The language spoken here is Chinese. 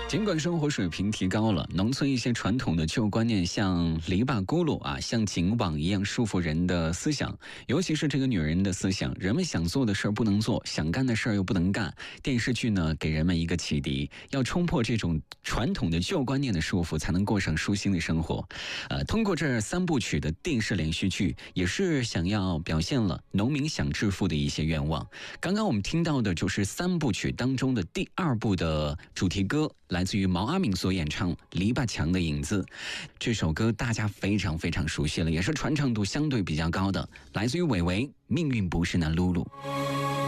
尽管生活水平提高了，农村一些传统的旧观念，像篱笆轱辘啊，像井网一样束缚人的思想，尤其是这个女人的思想，人们想做的事儿不能做，想干的事儿又不能干。电视剧呢，给人们一个启迪，要冲破这种传统的旧观念的束缚，才能过上舒心的生活。通过这3部曲的电视连续剧，也是想要表现了农民想致富的一些愿望。刚刚我们听到的就是3部曲当中的第2部的主题歌，来自于毛阿敏所演唱《篱笆墙的影子》。这首歌大家非常非常熟悉了，也是传唱度相对比较高的，来自于韦唯《命运不是那露露》。